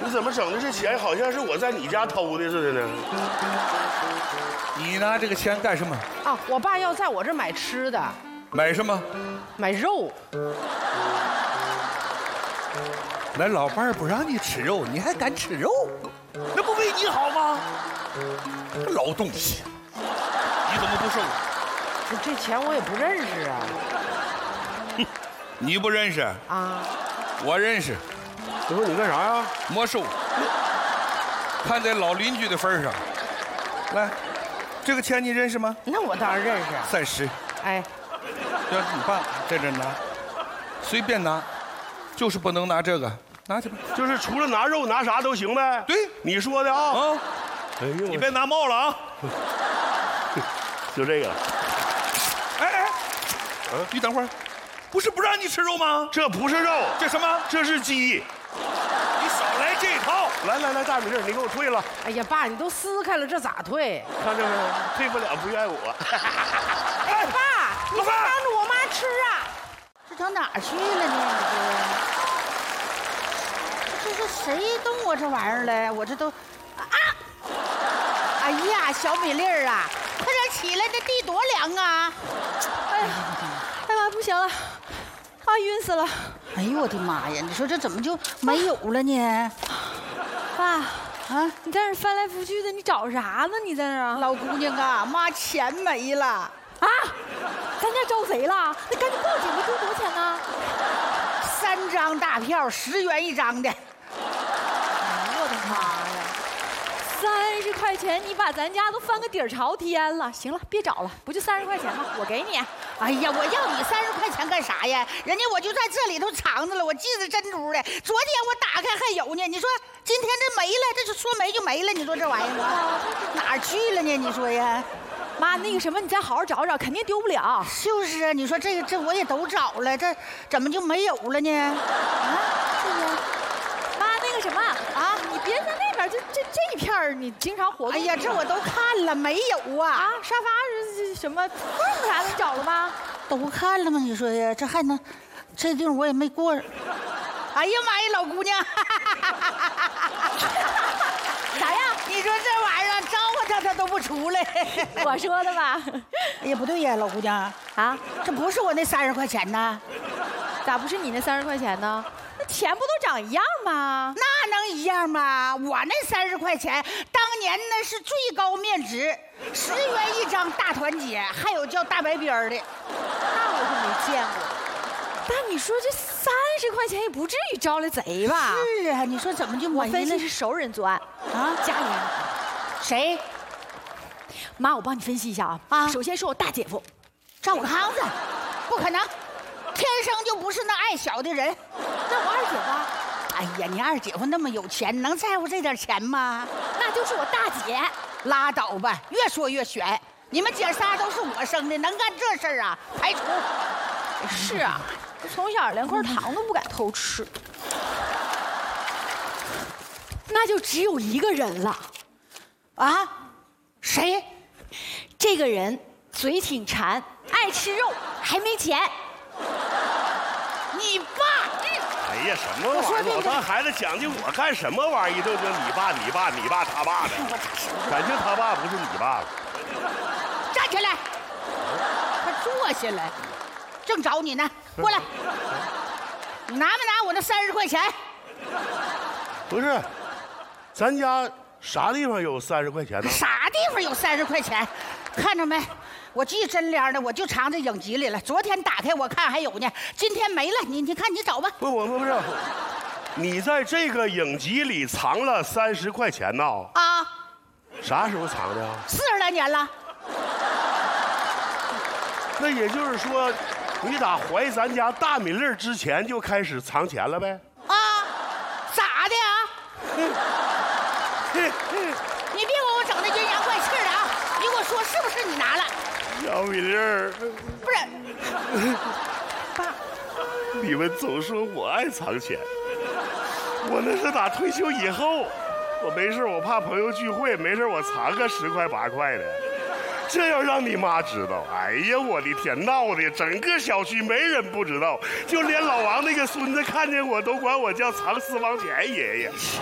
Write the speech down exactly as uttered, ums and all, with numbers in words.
你怎么整的？这钱好像是我在你家偷的似的呢。 你拿这个钱干什么？ 啊，我爸要在我这买吃的， 买什么？ 买肉。 那老伴儿不让你吃肉，你还敢吃肉？那不为你好吗？老东西，你怎么不收？ 这钱我也不认识啊。 你不认识啊？ 我认识。 你说你干啥呀？ 没收。看在老邻居的份上，来，这个钱你认识吗？ 那我当然认识。 三十。 哎， 这你爸在这拿，随便拿，就是不能拿这个，拿去吧。 就是除了拿肉拿啥都行呗。 对， 你说的啊。 啊， 哎呦， 你别拿帽了啊！ 就这个。 哎哎，嗯，你等会儿，不是不让你吃肉吗？ 这不是肉， 这什么？ 这是鸡。 你少来这套！ 来来来，大米粒，你给我退了。 哎呀，爸，你都撕开了，这咋退？ 看着没？退不了，不怨我。 哎，爸，你别当着我妈吃啊！ 这上哪儿去了呢？这这是谁动我这玩意儿了？我这都啊！哎呀，小米粒儿啊，快点起来，这地多凉啊！ 哎呀，哎妈，不行了，啊，晕死了！ 哎呦我的妈呀！你说这怎么就没有了呢？ 爸啊， 你在这翻来覆去的，你找啥呢？你在那儿啊？ 老姑娘啊，妈钱没了啊！ 咱家招贼了？那赶紧报警吧！这多少钱呢？ 三张大票，十元一张的。 我的妈呀！三十块钱，你把咱家都翻个底儿朝天了。行了，别找了，不就三十块钱吗？我给你。 哎呀，我要你三十块钱干啥呀？人家我就在这里头藏着了，我记得珍珠的。昨天我打开还有呢，你说今天这没了，这是说没就没了。你说这玩意儿哪儿去了呢？你说呀？ 妈，那个什么，你再好好找找，肯定丢不了。 就是啊，你说这个这我也都找了，这怎么就没有了呢？啊， 是不是？妈，那个什么啊，你别在那边，就这这一片儿，你经常活动。 哎呀，这我都看了，没有啊。 啊，沙发是什么缝啥的，你找了吗？ 都看了吗？你说呀，这还能，这地方我也没过。哎呀妈呀，老姑娘， 啥呀？ 你说这玩意儿招呼他他都不出来。 我说的吧？ 哎呀，不对呀，老姑娘啊， 这不是我那三十块钱呢？ 咋不是你那三十块钱呢？那钱不都长一样吗？ 那能一样吗？我那三十块钱当年那是最高面值，十元一张大团结，还有叫大白边的。 那我可没见过。但你说这三十块钱也不至于招来贼吧？ 是啊，你说怎么就没了？ 我分析是熟人作案啊， 家里人。 谁？ 妈，我帮你分析一下啊。啊，首先是我大姐夫， 赵康子，不可能，天生就不是那爱小的人。 那我二姐夫。 哎呀，你二姐夫那么有钱，能在乎这点钱吗？ 那就是我大姐。 拉倒吧，越说越悬。你们姐仨都是我生的，能干这事儿啊？排除。 是啊，从小连块糖都不敢偷吃。那就只有一个人了。 啊？谁？ 这个人嘴挺馋，爱吃肉，还没钱。 你爸？ 哎呀，什么玩意儿？老当孩子讲究我干什么玩意儿？都说你爸、你爸、你爸、他爸的，感情他爸不是你爸了。 站起来！他坐下来，正找你呢，过来。你拿没拿我那三十块钱？ 不是，咱家啥地方有三十块钱呢？ 啥地方有三十块钱？看着没？我记真亮的，我就藏在影集里了。昨天打开我看还有呢，今天没了。你你看你找吧。 不不不不是，你在这个影集里藏了三十块钱呢？ 啊？ 啥时候藏的？ 四十来年了。 那也就是说，你打怀咱家大米粒之前就开始藏钱了呗？ 啊？咋的啊？你别给我整那阴阳怪气的啊！你给我说是不是你拿了？ 小米粒儿， 不是， 爸，你们总说我爱藏钱，我那是打退休以后，我没事我怕朋友聚会，没事我藏个十块八块的。这要让你妈知道，哎呀，我的天，闹的整个小区没人不知道，就连老王那个孙子看见我都管我叫藏私房钱爷爷。